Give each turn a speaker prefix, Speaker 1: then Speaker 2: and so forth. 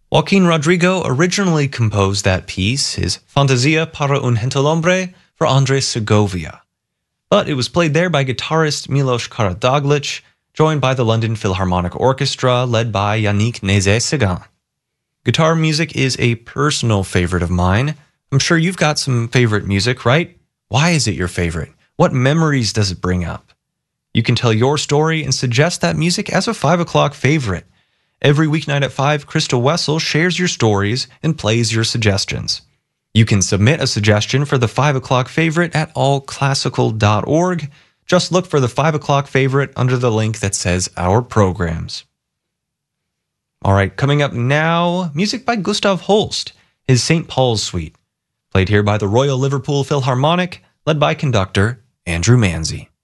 Speaker 1: Joaquin Rodrigo originally composed that piece, his Fantasia para un Gentilhombre, for Andres Segovia. But it was played there by guitarist Milos Karadzic, joined by the London Philharmonic Orchestra, led by Yannick Nézet-Séguin. Guitar music is a personal favorite of mine. I'm sure you've got some favorite music, right? Why is it your favorite? What memories does it bring up? You can tell your story and suggest that music as a 5 o'clock favorite. Every weeknight at 5, Crystal Wessel shares your stories and plays your suggestions. You can submit a suggestion for the 5 o'clock favorite at allclassical.org. Just look for the 5 o'clock favorite under the link that says Our Programs. All right, coming up now, music by Gustav Holst, his St. Paul's Suite, played here by the Royal Liverpool Philharmonic, led by conductor Andrew Manzi.